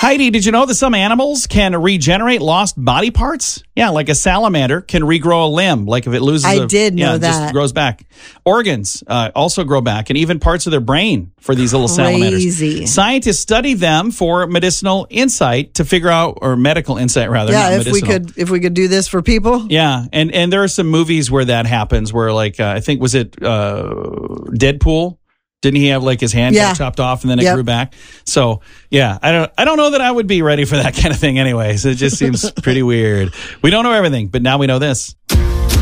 Heidi, did you know that some animals can regenerate lost body parts? Yeah, like a salamander can regrow a limb. Like if it loses I did know it just that. grows back. Organs also grow back, and even parts of their brain for these little salamanders. Crazy. Scientists study them for medicinal insight to figure out, or medical insight rather. Yeah, not medicinal. if we could do this for people. Yeah, and there are some movies where that happens, where like I think was it Deadpool? Didn't he have like his hand got chopped off and then it grew back? So yeah, I don't know that I would be ready for that kind of thing anyways. It just seems pretty weird. We don't know everything, but now we know this.